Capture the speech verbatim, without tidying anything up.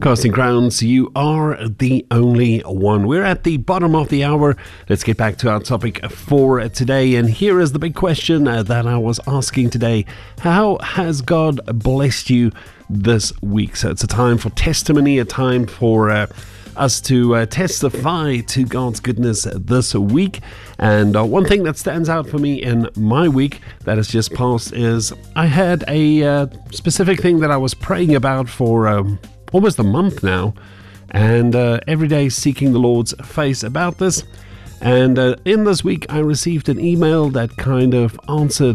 Casting Crowns, you are the only one. We're at the bottom of the hour. Let's get back to our topic for today. And here is the big question uh, that I was asking today. How has God blessed you this week? So it's a time for testimony, a time for uh, us to uh, testify to God's goodness this week. And uh, one thing that stands out for me in my week that has just passed is I had a uh, specific thing that I was praying about for um, almost a month now, and uh, every day seeking the Lord's face about this. And uh, in this week, I received an email that kind of answered